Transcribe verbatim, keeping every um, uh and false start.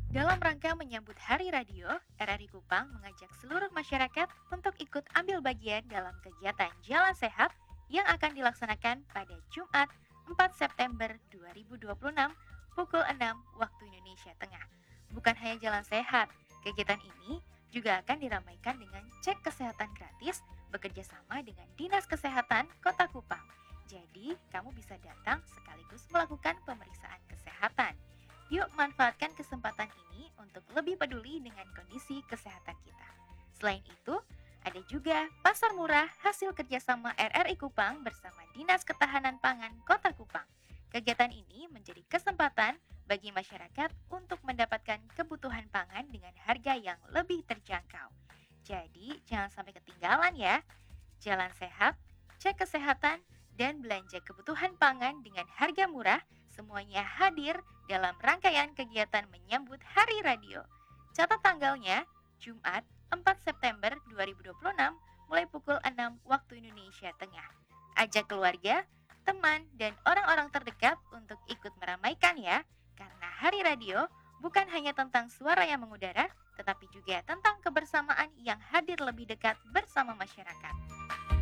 Dalam rangka menyambut Hari Radio, R R I Kupang mengajak seluruh masyarakat untuk ikut ambil bagian dalam kegiatan Jalan Sehat yang akan dilaksanakan pada Jumat empat September dua ribu dua puluh enam pukul enam waktu Indonesia Tengah. Bukan hanya jalan sehat, kegiatan ini juga akan diramaikan dengan cek kesehatan gratis bekerja sama dengan Dinas Kesehatan Kota Kupang. Jadi, kamu bisa datang sekaligus melakukan pemeriksaan kesehatan. Yuk manfaatkan kesempatan ini untuk lebih peduli dengan kondisi kesehatan kita. Selain itu, ada juga pasar murah hasil kerjasama R R I Kupang bersama Dinas Ketahanan Pangan Kota Kupang. Kegiatan ini menjadi kesempatan bagi masyarakat untuk mendapatkan kebutuhan pangan dengan harga yang lebih terjangkau. Jadi, jangan sampai ketinggalan ya. Jalan sehat, cek kesehatan, dan belanja kebutuhan pangan dengan harga murah semuanya hadir dalam rangkaian kegiatan menyambut Hari Radio. Catat tanggalnya, Jumat empat September dua ribu dua puluh enam mulai pukul enam waktu Indonesia Tengah. Ajak keluarga, teman, dan orang-orang terdekat untuk ikut meramaikan ya. Karena Hari Radio bukan hanya tentang suara yang mengudara, tetapi juga tentang kebersamaan yang hadir lebih dekat bersama masyarakat.